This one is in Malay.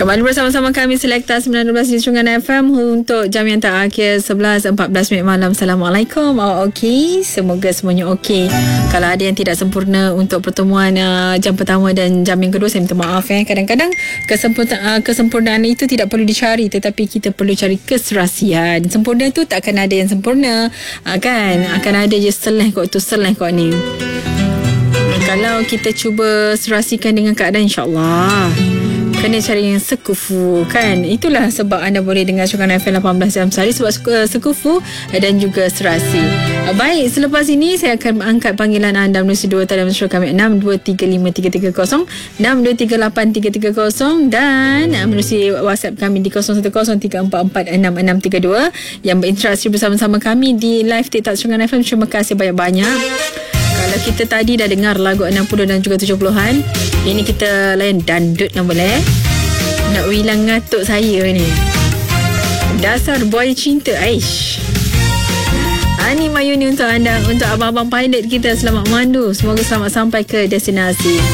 Kembali bersama-sama kami Selekta 19 di Sungai FM untuk jam yang terakhir 11.14 minit malam. Assalamualaikum. Okey, semoga semuanya okey. Kalau ada yang tidak sempurna untuk pertemuan jam pertama dan jam yang kedua, saya minta maaf. Kadang-kadang kesempurnaan itu tidak perlu dicari, tetapi kita perlu cari keserasian. Sempurna tu tak akan ada yang sempurna, kan? Akan ada je seleh kot tu, seleh kot ni. Kalau kita cuba serasikan dengan keadaan, insyaAllah kena cari yang sekufu, kan? Itulah sebab anda boleh dengar Sukan FM 18 jam sehari, sebab sekufu dan juga serasi. Baik, selepas ini saya akan angkat panggilan anda melalui 2 talian mesra kami 62353330, 62383330 dan melalui WhatsApp kami di 0103446662 yang berinteraksi bersama-sama kami di live TikTok Sukan FM. Terima kasih banyak-banyak. Kalau kita tadi dah dengar lagu 60 dan juga 70-an, ini kita layan dandut nak boleh. Nak hilang ngatuk saya ni. Dasar boy cinta, aish. Ani Mayuni untuk anda, untuk abang-abang pilot kita, selamat memandu. Semoga selamat sampai ke destinasi.